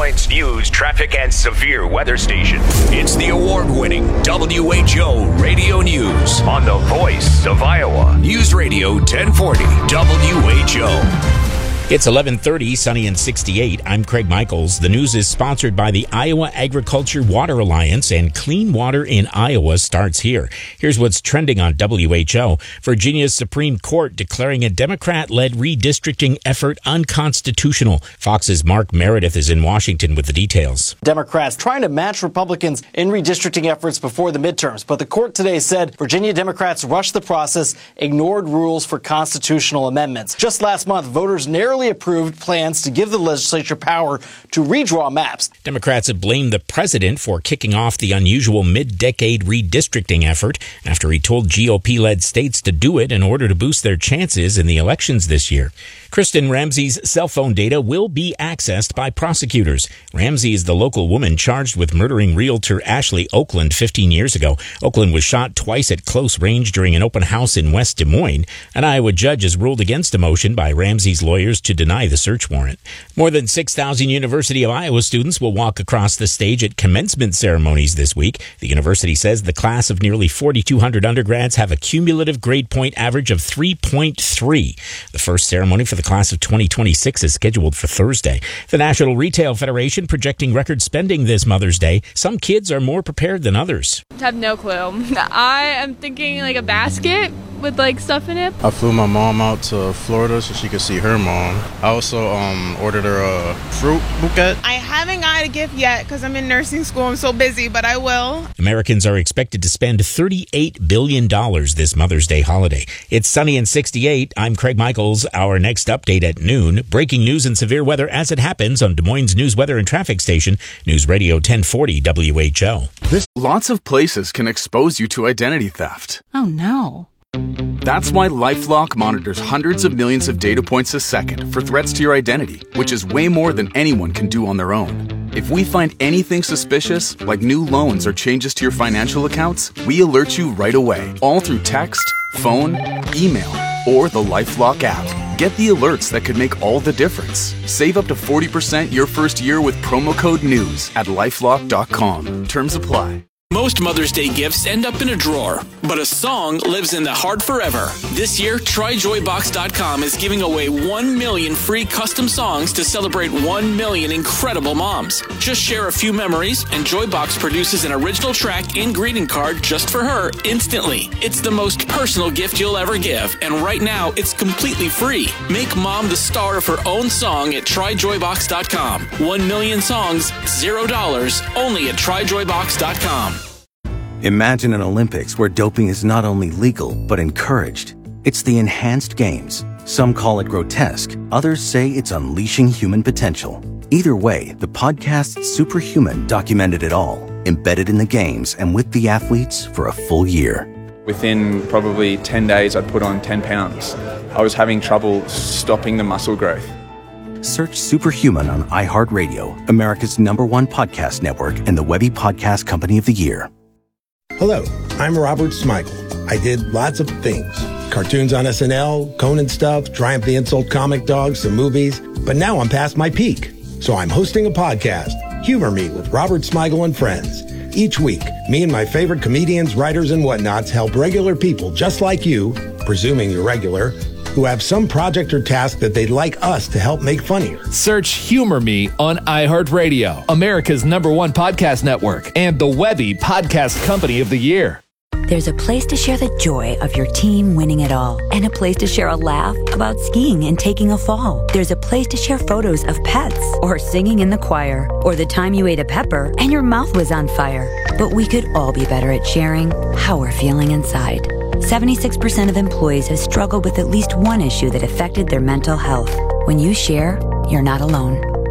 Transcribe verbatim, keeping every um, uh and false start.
Mines News, traffic, and severe weather station. It's the award-winning W H O Radio News on the voice of Iowa. News Radio ten forty W H O. It's eleven thirty, sunny and sixty-eight. I'm Craig Michaels. The news is sponsored by the Iowa Agriculture Water Alliance, and clean water in Iowa starts here. Here's what's trending on W H O. Virginia's Supreme Court declaring a Democrat-led redistricting effort unconstitutional. Fox's Mark Meredith is in Washington with the details. Democrats trying to match Republicans in redistricting efforts before the midterms, but the court today said Virginia Democrats rushed the process, ignored rules for constitutional amendments. Just last month, voters narrowly approved plans to give the legislature power to redraw maps. Democrats have blamed the president for kicking off the unusual mid-decade redistricting effort after he told G O P-led states to do it in order to boost their chances in the elections this year. Kristen Ramsey's cell phone data will be accessed by prosecutors. Ramsey is the local woman charged with murdering realtor Ashley Oakland fifteen years ago. Oakland was shot twice at close range during an open house in West Des Moines. An Iowa judge has ruled against a motion by Ramsey's lawyers to deny the search warrant. More than six thousand University of Iowa students will walk across the stage at commencement ceremonies this week. The university says the class of nearly forty-two hundred undergrads have a cumulative grade point average of three point three. The first ceremony for the class of twenty twenty-six is scheduled for Thursday. The National Retail Federation projecting record spending this Mother's Day. Some kids are more prepared than others. I have no clue. I am thinking like a basket with like stuff in it. I flew my mom out to Florida so she could see her mom. I also um, ordered her a fruit bouquet. I haven't got a gift yet because I'm in nursing school. I'm so busy, but I will. Americans are expected to spend thirty-eight billion dollars this Mother's Day holiday. It's sunny and sixty-eight. I'm Craig Michaels. Our next update at noon. Breaking news and severe weather as it happens on Des Moines News Weather and Traffic Station. News Radio ten forty W H O. This Lots of places can expose you to identity theft. Oh, no. That's why LifeLock monitors hundreds of millions of data points a second for threats to your identity, which is way more than anyone can do on their own. If we find anything suspicious, like new loans or changes to your financial accounts, we alert you right away, all through text, phone, email, or the LifeLock app. Get the alerts that could make all the difference. Save up to forty percent your first year with promo code NEWS at lifelock dot com. Terms apply. Most Mother's Day gifts end up in a drawer, but a song lives in the heart forever. This year, Try Joy Box dot com is giving away one million free custom songs to celebrate one million incredible moms. Just share a few memories, and Joybox produces an original track and greeting card just for her instantly. It's the most personal gift you'll ever give, and right now, it's completely free. Make mom the star of her own song at Try Joy Box dot com. One million songs, zero dollars, only at Try Joy Box dot com. Imagine an Olympics where doping is not only legal, but encouraged. It's the Enhanced Games. Some call it grotesque. Others say it's unleashing human potential. Either way, the podcast Superhuman documented it all, embedded in the games and with the athletes for a full year. Within probably ten days, I'd put on ten pounds. I was having trouble stopping the muscle growth. Search Superhuman on iHeartRadio, America's number one podcast network and the Webby Podcast Company of the Year. Hello, I'm Robert Smigel. I did lots of things. Cartoons on S N L, Conan stuff, Triumph the Insult Comic Dog, some movies. But now I'm past my peak. So I'm hosting a podcast, Humor Me with Robert Smigel and Friends. Each week, me and my favorite comedians, writers, and whatnots help regular people just like you, presuming you're regular, who have some project or task that they'd like us to help make funnier. Search Humor Me on iHeartRadio, America's number one podcast network, and the Webby Podcast Company of the Year. There's a place to share the joy of your team winning it all, and a place to share a laugh about skiing and taking a fall. There's a place to share photos of pets, or singing in the choir, or the time you ate a pepper and your mouth was on fire. But we could all be better at sharing how we're feeling inside. seventy-six percent of employees have struggled with at least one issue that affected their mental health. When you share, you're not alone.